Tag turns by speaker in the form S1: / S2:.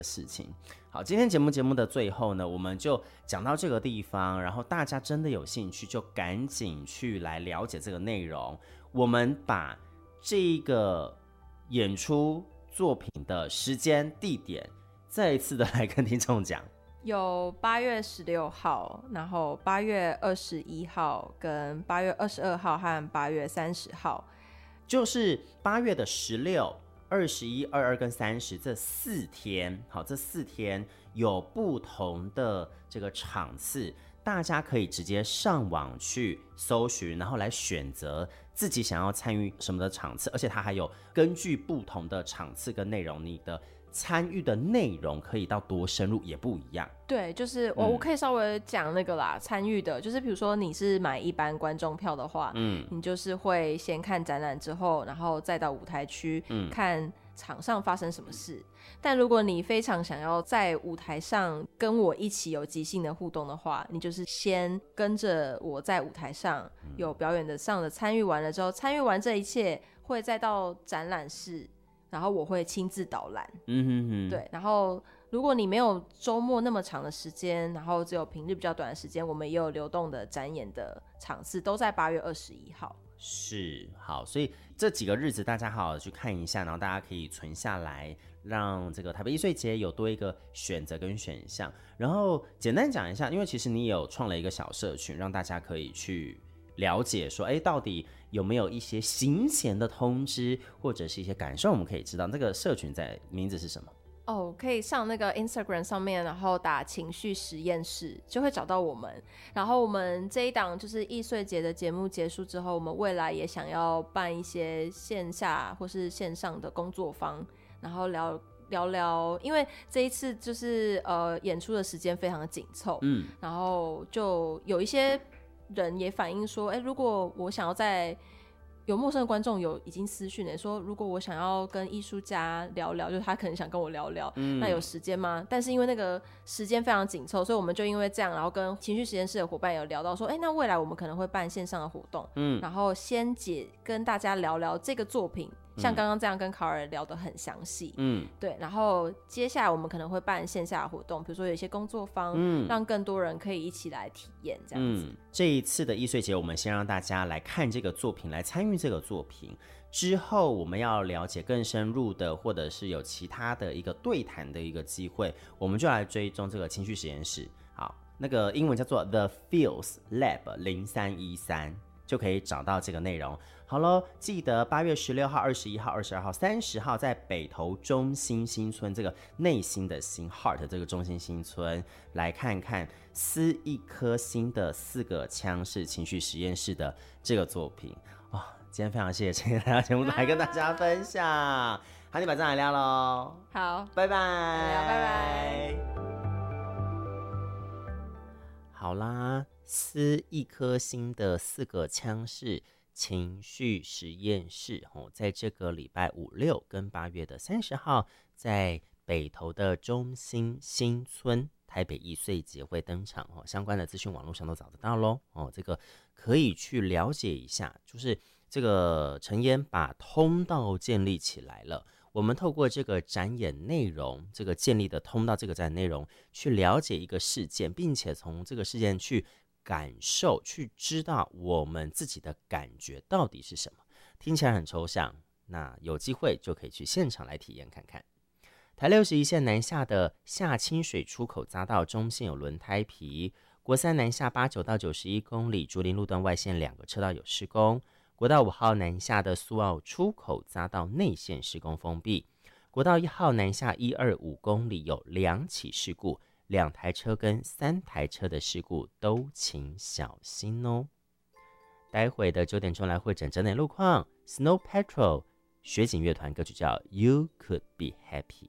S1: 事情。好，今天节目的最后呢，我们就讲到这个地方，然后大家真的有兴趣就赶紧去来了解这个内容。我们把这个演出作品的时间地点再一次的来跟听众讲，
S2: 有8月16号，然后8月21号跟8月22号和8月30号，
S1: 就是8月的16、21、22跟30这4天。好，这4天有不同的这个场次，大家可以直接上网去搜寻，然后来选择自己想要参与什么的场次，而且它还有根据不同的场次跟内容，你的参与的内容可以到多深入也不一样。
S2: 对，就是我可以稍微讲那个啦，参与的就是比如说你是买一般观众票的话，你就是会先看展览之后，然后再到舞台区看场上发生什么事。但如果你非常想要在舞台上跟我一起有即兴的互动的话，你就是先跟着我在舞台上有表演的上的参与完了之后，参与完这一切会再到展览室，然后我会亲自导览。对，然后如果你没有周末那么长的时间，然后只有平日比较短的时间，我们也有流动的展演的场次，都在8月21号。
S1: 是，好，所以这几个日子大家好好的去看一下，然后大家可以存下来，让这个台北艺穗节有多一个选择跟选项。然后简单讲一下，因为其实你有创了一个小社群，让大家可以去了解说，到底有没有一些行前的通知或者是一些感受，我们可以知道那个社群在名字是什么。
S2: 可以上那个 Instagram 上面，然后打情绪实验室就会找到我们。然后我们这一档就是艺穗节的节目结束之后，我们未来也想要办一些线下或是线上的工作坊，然后聊聊，因为这一次就是演出的时间非常的紧凑，然后就有一些人也反映说，如果我想要在有陌生的观众已经私讯说，如果我想要跟艺术家聊聊，就是他可能想跟我聊聊，那有时间吗？但是因为那个时间非常紧凑，所以我们就因为这样，然后跟情绪实验室的伙伴有聊到说，那未来我们可能会办线上的活动，然后先跟大家聊聊这个作品，像刚刚这样跟卡尔聊得很详细，对，然后接下来我们可能会办线下的活动，比如说有一些工作坊，让更多人可以一起来体验这样子。
S1: 这一次的艺穗节，我们先让大家来看这个作品，来参与这个作品之后，我们要了解更深入的，或者是有其他的一个对谈的一个机会，我们就来追踪这个情绪实验室。好，那个英文叫做 The Feels Lab 0313。就可以找到这个内容。好咯，记得8月16号、21号、22号、30号在北投中心新村，这个内心的心 heart 这个中心新村来看看撕一颗心的4个枪是情绪实验室的这个作品。今天非常谢谢陈来到节目来跟大家分享。好，你把这来聊咯。
S2: 好，
S1: 拜拜，
S2: 拜拜。
S1: 好啦，撕一颗心的4个枪是情绪实验室，在这个礼拜5、6跟8月的30号，在北投的中心新村台北艺穗节会登场，相关的资讯网络上都找得到咯。这个可以去了解一下，就是这个陈嫣把通道建立起来了，我们透过这个展演内容，这个建立的通道，这个展演内容去了解一个事件，并且从这个事件去感受，去知道我们自己的感觉到底是什么。听起来很抽象，那有机会就可以去现场来体验看看。台61线南下的下清水出口匝道中线有轮胎皮，国3南下89到91公里竹林路段外线2个车道有施工，国道5号南下的苏澳出口匝道内线施工封闭，国道1号南下125公里有2起事故，2台车跟3台车的事故都请小心哦。待会的9点钟来会诊整点路况。 Snow Patrol 雪景乐团歌曲叫 You Could Be Happy。